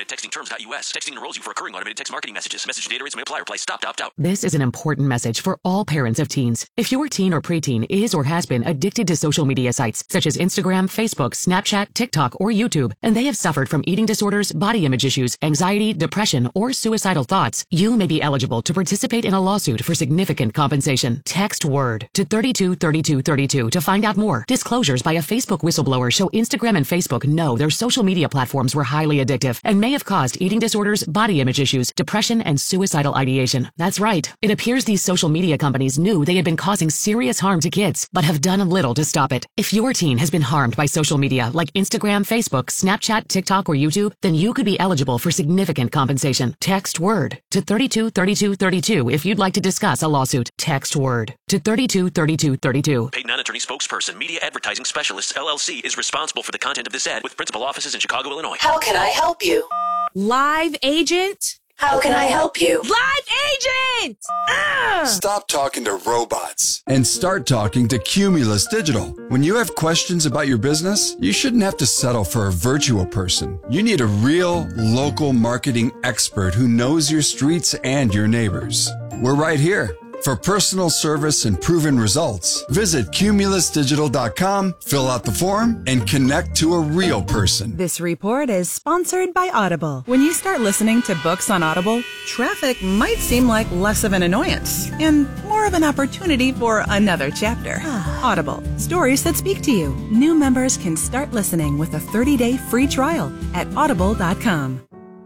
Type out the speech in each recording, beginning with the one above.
TextingTerms.us. Texting enrolls you for recurring automated text marketing messages. Message and data rates may apply. Reply stop to opt out. This is an important message for all parents of teens. If your teen or preteen is or has been addicted to social media sites such as Instagram, Facebook, Snapchat, TikTok, or YouTube, and they have suffered from eating disorders, body image issues, anxiety, depression, or suicidal thoughts, you may be eligible to participate in a lawsuit for significant compensation. Text WORD to 323232 to find out more. Disclosures by a Facebook whistleblower show Instagram and Facebook know their social media platforms were highly addictive and may have caused eating disorders, body image issues, depression, and suicidal ideation. That's right. It appears these social media companies knew they had been causing serious harm to kids, but have done little to stop it. If your teen has been harmed by social media like Instagram, Facebook, Snapchat, TikTok, or YouTube, then you could be eligible for significant compensation. Text WORD to 323232 if you'd like to discuss a lawsuit. Text WORD to 323232. Paid non-attorney spokesperson, Media Advertising Specialists, LLC, is responsible for the content of this ad with principal offices in Chicago, Illinois. How can I help you? Live agent? How can I help you? Live agent! Stop talking to robots and start talking to Cumulus Digital. When you have questions about your business, you shouldn't have to settle for a virtual person. You need a real, local marketing expert who knows your streets and your neighbors. We're right here. For personal service and proven results, visit cumulusdigital.com, fill out the form, and connect to a real person. This report is sponsored by Audible. When you start listening to books on Audible, traffic might seem like less of an annoyance and more of an opportunity for another chapter. Audible, stories that speak to you. New members can start listening with a 30-day free trial at audible.com.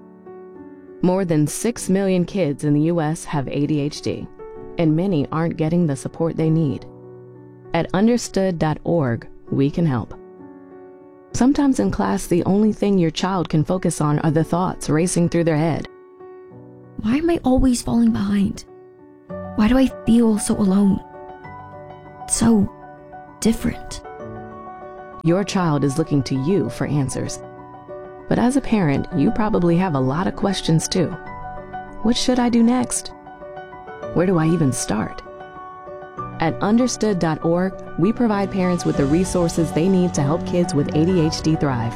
More than 6 million kids in the U.S. have ADHD. And many aren't getting the support they need. At understood.org, we can help. Sometimes in class, the only thing your child can focus on are the thoughts racing through their head. Why am I always falling behind? Why do I feel so alone? So different. Your child is looking to you for answers. But as a parent, you probably have a lot of questions too. What should I do next? Where do I even start? At understood.org, we provide parents with the resources they need to help kids with ADHD thrive.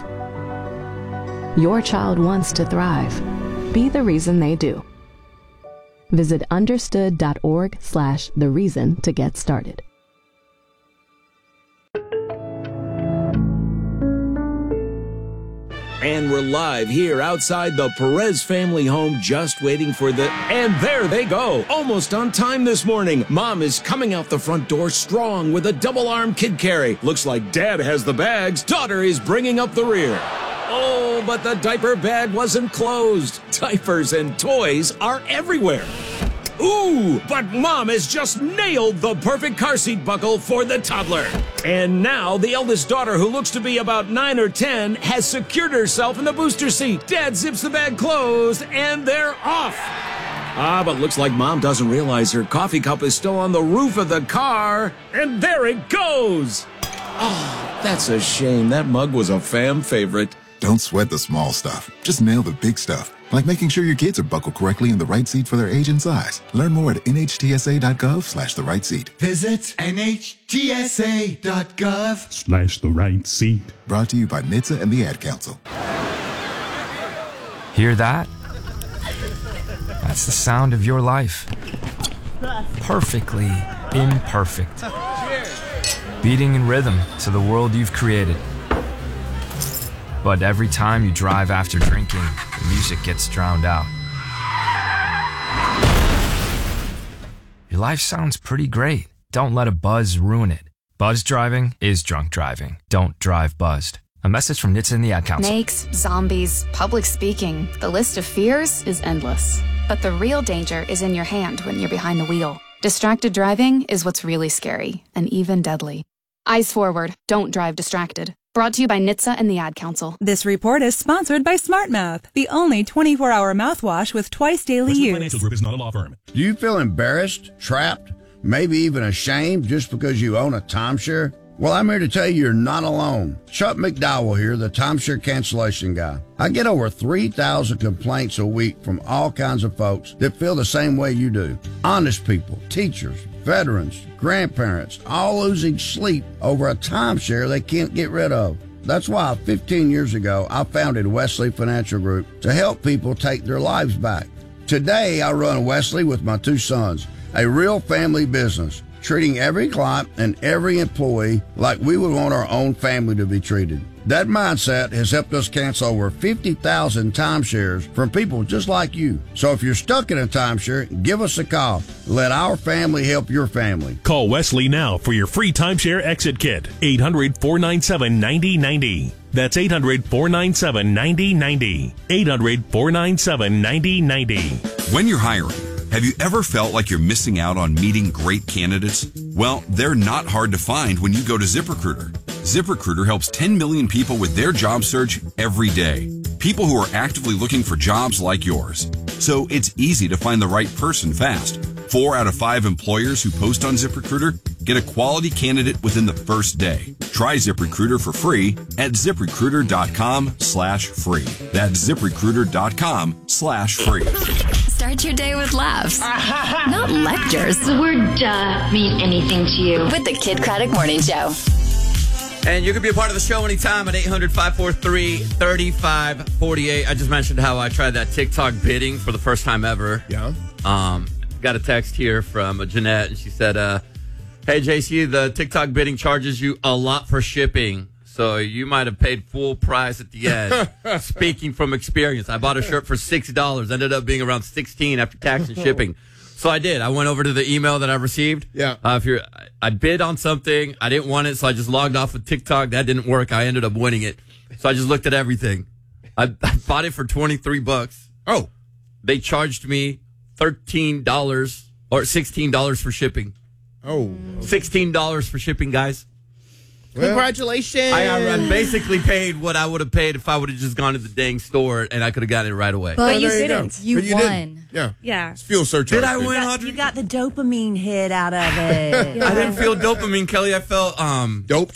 Your child wants to thrive. Be the reason they do. Visit understood.org/the reason to get started. And we're live here outside the Perez family home, just waiting for the... And there they go! Almost on time this morning. Mom is coming out the front door strong with a double-arm kid carry. Looks like Dad has the bags. Daughter is bringing up the rear. Oh, but the diaper bag wasn't closed. Diapers and toys are everywhere. Ooh, but Mom has just nailed the perfect car seat buckle for the toddler. And now the eldest daughter, who looks to be about 9 or 10, has secured herself in the booster seat. Dad zips the bag closed, and they're off. But looks like Mom doesn't realize her coffee cup is still on the roof of the car. And there it goes. Oh, that's a shame. That mug was a fam favorite. Don't sweat the small stuff. Just nail the big stuff. Like making sure your kids are buckled correctly in the right seat for their age and size. Learn more at nhtsa.gov/the right seat. Visit nhtsa.gov/the right seat. Brought to you by NHTSA and the Ad Council. Hear that? That's the sound of your life. Perfectly imperfect. Beating in rhythm to the world you've created. But every time you drive after drinking, the music gets drowned out. Your life sounds pretty great. Don't let a buzz ruin it. Buzz driving is drunk driving. Don't drive buzzed. A message from NHTSA and the Ad Council. Snakes, zombies, public speaking. The list of fears is endless. But the real danger is in your hand when you're behind the wheel. Distracted driving is what's really scary and even deadly. Eyes forward. Don't drive distracted. Brought to you by NHTSA and the Ad Council. This report is sponsored by SmartMouth, the only 24-hour mouthwash with twice daily use. Financial Group is not a law firm. Do you feel embarrassed, trapped, maybe even ashamed just because you own a timeshare? Well, I'm here to tell you you're not alone. Chuck McDowell here, the timeshare cancellation guy. I get over 3,000 complaints a week from all kinds of folks that feel the same way you do. Honest people, teachers, veterans, grandparents, all losing sleep over a timeshare they can't get rid of. That's why 15 years ago, I founded Wesley Financial Group to help people take their lives back. Today, I run Wesley with my 2 sons, a real family business, treating every client and every employee like we would want our own family to be treated. That mindset has helped us cancel over 50,000 timeshares from people just like you. So if you're stuck in a timeshare, give us a call. Let our family help your family. Call Wesley now for your free timeshare exit kit. 800-497-9090. That's 800-497-9090. 800-497-9090. When you're hiring, have you ever felt like you're missing out on meeting great candidates? Well, they're not hard to find when you go to ZipRecruiter. ZipRecruiter helps 10 million people with their job search every day. People who are actively looking for jobs like yours. So it's easy to find the right person fast. 4 out of 5 employers who post on ZipRecruiter get a quality candidate within the first day. Try ZipRecruiter for free at ZipRecruiter.com/free. That's ZipRecruiter.com/free. Start your day with laughs, not lectures. The word mean anything to you? With the Kid Craddock Morning Show. And you can be a part of the show anytime at 800-543-3548. I just mentioned how I tried that TikTok bidding for the first time ever. Yeah. Got a text here from Jeanette, and she said, hey, JC, the TikTok bidding charges you a lot for shipping, so you might have paid full price at the end. Speaking from experience, I bought a shirt for $6, ended up being around $16 after tax and shipping. So I did. I went over to the email that I received. Yeah. I bid on something. I didn't want it, so I just logged off of TikTok. That didn't work. I ended up winning it. So I just looked at everything. I bought it for $23. Oh. They charged me $13 or $16 for shipping. Oh. $16 for shipping, guys. Well, congratulations. I basically paid what I would have paid if I would have just gone to the dang store and I could have gotten it right away. But you didn't. You won. Didn't. Yeah. Yeah. It's fuel surcharge. Did I win, Audrey? You got the dopamine hit out of it. I didn't feel dopamine, Kelly. I felt doped.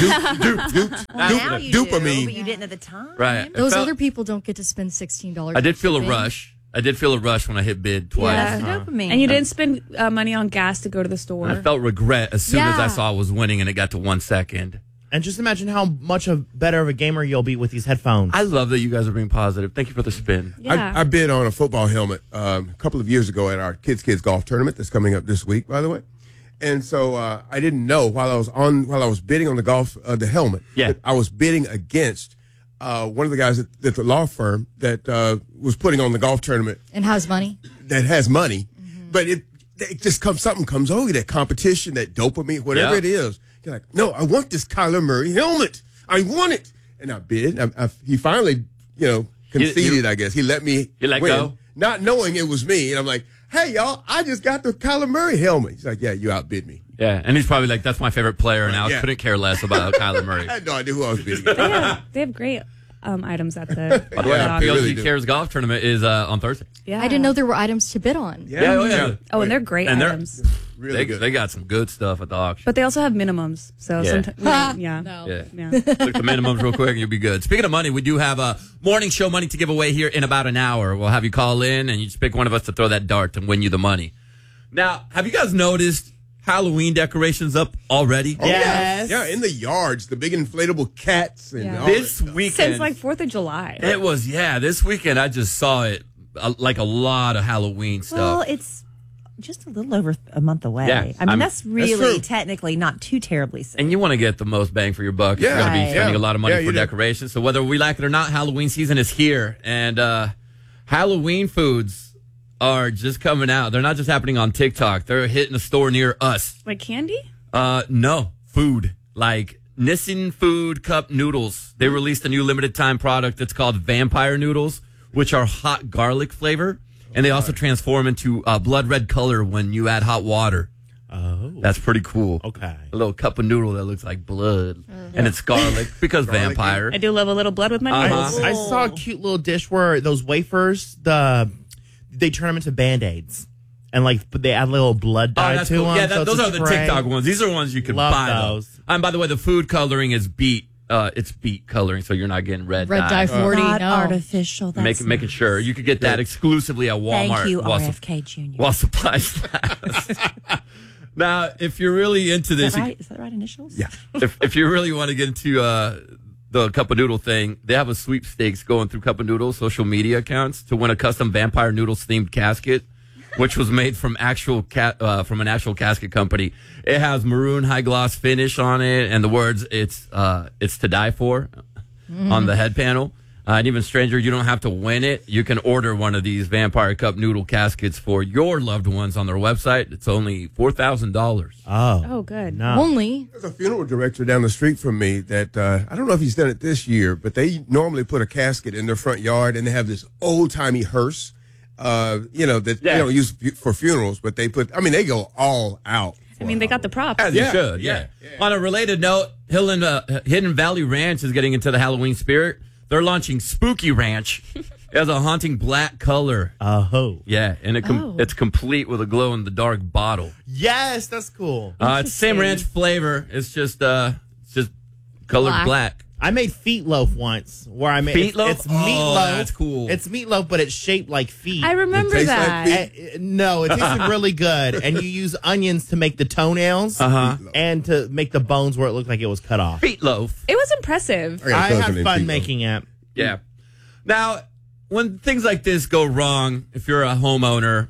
Dopamine. Dopamine. But you didn't at the time. Right. Those other people don't get to spend $16. I did feel a rush. I did feel a rush when I hit bid twice. Yeah, that's the dopamine. And you didn't spend money on gas to go to the store. I felt regret as soon as I saw I was winning and it got to 1 second. And just imagine how much better of a gamer you'll be with these headphones. I love that you guys are being positive. Thank you for the spin. Yeah. I bid on a football helmet a couple of years ago at our Kids Golf tournament that's coming up this week, by the way. And so I didn't know while I was bidding on the helmet. Yeah. I was bidding against one of the guys at the law firm that was putting on the golf tournament. And has money. That has money. Mm-hmm. But it just something comes over, that competition, that dopamine, whatever it is. You're like, no, I want this Kyler Murray helmet. I want it. And I bid. He finally, conceded, I guess. He let me win, go? Not knowing it was me. And I'm like, hey, y'all, I just got the Kyler Murray helmet. He's like, yeah, you outbid me. Yeah, and he's probably like, that's my favorite player, and I couldn't care less about Kyler Murray. I had no idea who I was bidding. They have great items at the By the way, our PLG really Cares golf tournament is on Thursday. Yeah. I didn't know there were items to bid on. Yeah. Oh, and they're great items. Really good. They got some good stuff at the auction. But they also have minimums. So sometimes, No. Yeah. Look at the minimums real quick and you'll be good. Speaking of money, we do have a morning show money to give away here in about an hour. We'll have you call in and you just pick one of us to throw that dart and win you the money. Now, have you guys noticed Halloween decorations up already? Oh, yes. Yeah, in the yards, the big inflatable cats. And all this that stuff. weekend. Since like 4th of July. It was, this weekend I just saw it, like a lot of Halloween stuff. Well, it's just a little over a month away. Yeah, I mean, that's really technically not too terribly soon. And you want to get the most bang for your buck. You're going to be spending a lot of money for decorations. So whether we like it or not, Halloween season is here. And Halloween foods are just coming out. They're not just happening on TikTok. They're hitting a store near us. Like candy? No. Food. Like Nissin Food Cup Noodles. They released a new limited time product that's called Vampire Noodles, which are hot garlic flavor. And they also transform into blood red color when you add hot water. Oh. That's pretty cool. Okay. A little cup of noodle that looks like blood. And it's garlic because vampire. I do love a little blood with my noodles. I saw a cute little dish where those wafers, they turn them into Band-Aids. And they add a little blood dye to them. Yeah, so those are the TikTok ones. These are ones you can buy. Those. And by the way, the food coloring is beet. It's beet coloring, so you're not getting red dye 40. Not no. artificial. That's making sure you could get that exclusively at Walmart. Thank you, RFK Jr. While supplies last. Now, if you're really into this, is that right initials? Yeah. if you really want to get into the Cup of Noodle thing, they have a sweepstakes going through Cup of Noodle social media accounts to win a custom Vampire Noodles themed casket, which was made from from an actual casket company. It has maroon high gloss finish on it, and the words "It's to die for" on the head panel. And even stranger, you don't have to win it. You can order one of these Vampire Cup Noodle caskets for your loved ones on their website. It's only $4,000. Oh, good. No. Only. There's a funeral director down the street from me that I don't know if he's done it this year, but they normally put a casket in their front yard, and they have this old timey hearse, that they don't use for funerals, but they go all out. I mean, they got the props. As you should, yeah. On a related note, Hidden Valley Ranch is getting into the Halloween spirit. They're launching Spooky Ranch. It has a haunting black color. Oh. Yeah, and it's complete with a glow-in-the-dark bottle. Yes, that's cool. It's the same ranch flavor. It's just colored black. I made feet loaf once, where I made Feetloaf? It's meatloaf. Oh, that's cool. It's meatloaf, but it's shaped like feet. I remember that. No, it tasted really good. And you use onions to make the toenails and to make the bones where it looked like it was cut off. Feetloaf. It was impressive. I had fun making it. Yeah. Now, when things like this go wrong, if you're a homeowner,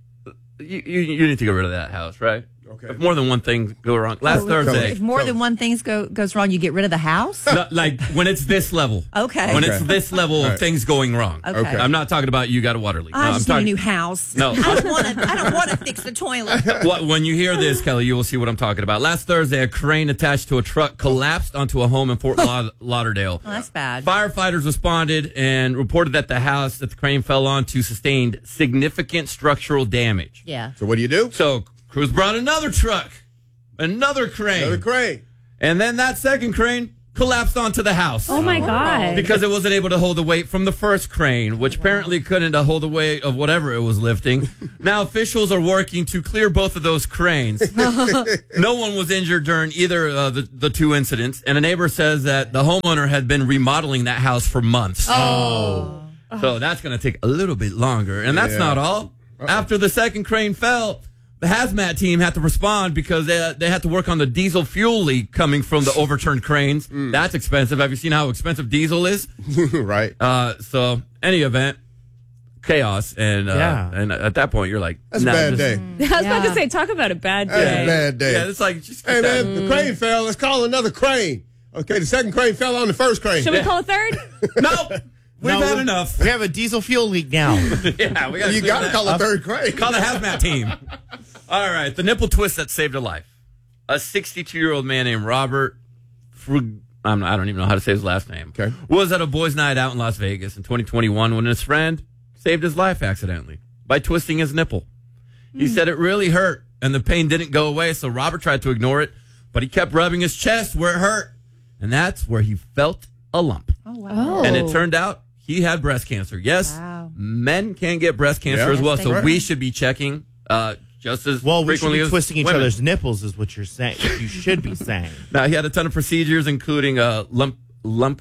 you need to get rid of that house, right? Okay. If more than one thing go wrong. Last Thursday. If more than one thing goes wrong, you get rid of the house? No, like when it's this level. Okay. When it's this level of things going wrong. Okay. I'm not talking about you got a water leak. I just need a new house. No. I don't want to fix the toilet. When you hear this, Kelly, you will see what I'm talking about. Last Thursday, a crane attached to a truck collapsed onto a home in Fort Lauderdale. Oh, that's bad. Firefighters responded and reported that the house that the crane fell onto sustained significant structural damage. Yeah. So what do you do? So crews brought another truck, another crane. And then that second crane collapsed onto the house. Oh, my God. Because it wasn't able to hold the weight from the first crane, which apparently couldn't hold the weight of whatever it was lifting. Now officials are working to clear both of those cranes. No one was injured during either the two incidents, and a neighbor says that the homeowner had been remodeling that house for months. Oh. So that's going to take a little bit longer. And that's not all. After the second crane fell, the hazmat team had to respond because they had to work on the diesel fuel leak coming from the overturned cranes. That's expensive. Have you seen how expensive diesel is? Right. So, any event, chaos. And at that point, you're like, that's a bad day. I was about to say, talk about a bad day. That's a bad day. Yeah, it's like, just hey, man, the crane fell. Let's call another crane. Okay, the second crane fell on the first crane. Should we call a third? No. We've had enough. We have a diesel fuel leak now. Yeah, you got to call a third crane. Call the hazmat team. All right, the nipple twist that saved a life. A 62-year-old man named Robert I don't even know how to say his last name. Okay. Was at a boys' night out in Las Vegas in 2021 when his friend saved his life accidentally by twisting his nipple. He said it really hurt and the pain didn't go away, so Robert tried to ignore it, but he kept rubbing his chest where it hurt, and that's where he felt a lump. Oh, wow. And it turned out he had breast cancer. Yes, men can get breast cancer as well, so we should be checking just as we frequently should be as twisting each women. other's nipples is what you're saying. You should be saying. Now, he had a ton of procedures, including a lumpectomy.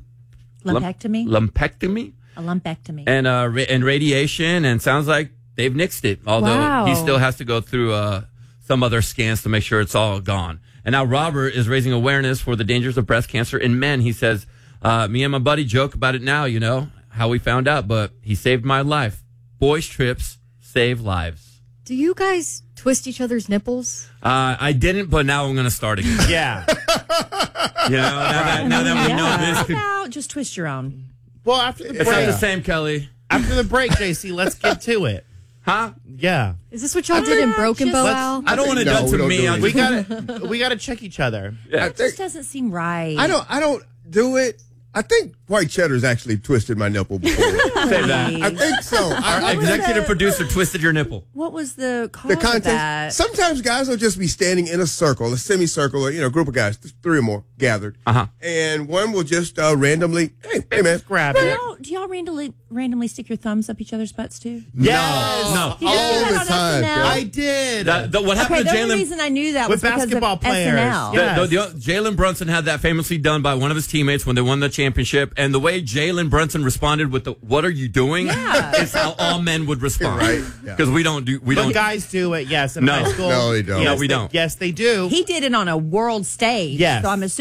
A lumpectomy. And radiation, and sounds like they've nixed it, although he still has to go through some other scans to make sure it's all gone. And now Robert is raising awareness for the dangers of breast cancer in men. He says, me and my buddy joke about it now, you know, how we found out, but he saved my life. Boys' trips save lives. Do you guys twist each other's nipples? I didn't, but now I'm going to start again. Yeah. You know, now that we know this. How about just twist your own? Well, after the break. It's not the same, Kelly. After the break, JC, let's get to it. Huh? Yeah. Is this what y'all did in Broken Bow Owl? I don't want it done to me. We gotta check each other. Yeah. It just doesn't seem right. I don't do it. I think white cheddar's actually twisted my nipple before. Say that. I think so. Our executive producer twisted your nipple. What was the cause The of context. that? Sometimes guys will just be standing in a circle, a semicircle, or a group of guys, 3 or more gathered, and one will just randomly, hey man, grab it. Do y'all randomly stick your thumbs up each other's butts too? Yes. No. Did you do that All on the time. SNL? I did. What happened to The only Jalen? reason I knew that With was because basketball of players. SNL. Yes. Jalen Brunson had that famously done by one of his teammates when they won the championship, and the way Jalen Brunson responded with the "What are you doing?" is how all men would respond, Right. Because we don't. But guys do it, yes. In No. high school. No, they don't. Yes, No, we don't. Yes, they do. He did it on a world stage. Yes. So I'm assuming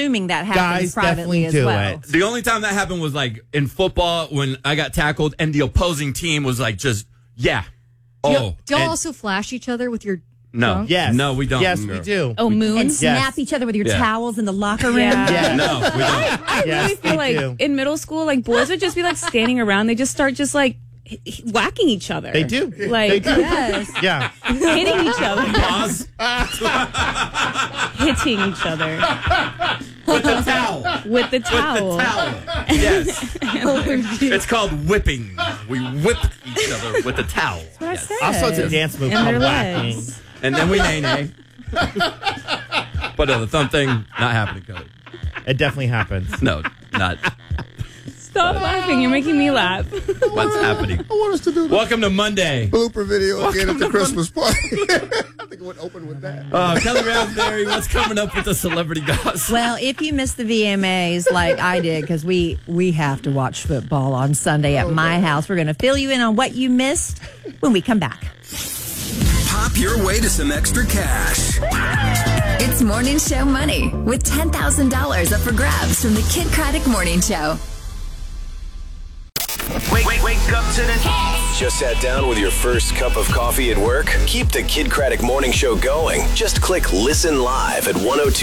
assuming that happens Guys definitely privately as do well. it. The only time that happened was like in football when I got tackled and the opposing team was like just Do y'all and- also flash each other with your no. trunk? Yes. No, we don't. Yes, No. we do. Oh, moons? And snap Yes. each other with your Yeah. towels in the locker room. Yeah. No, we don't. I Yes, really feel they like do. in middle school, like boys would just be like standing around. They just start just like whacking each other. They do. Like They do. Yes. Yeah. hitting each other. Pause. Hitting each other With the towel. with the towel. Yes. It's called whipping. We whip each other with the towel. That's what I Also, it's a said. dance move In called their whacking. legs. And then we nay. But no, the thumb thing, not happening, Cody. It definitely happens. No, not Stop laughing. You're making me laugh. what's happening. I want us to do the Welcome to Monday. blooper video again at Welcome the to Christmas party. I think it would open with that. Kelly Raspberry, what's coming up with the celebrity gossip? Well, if you missed the VMAs like I did, because we have to watch football on Sunday at my house, we're going to fill you in on what you missed when we come back. Pop your way to some extra cash. It's Morning Show Money with $10,000 up for grabs from the Kid Craddock Morning Show. Wake up to the Just sat down with your first cup of coffee at work? Keep the Kid Craddock Morning Show going. Just click Listen Live at 102.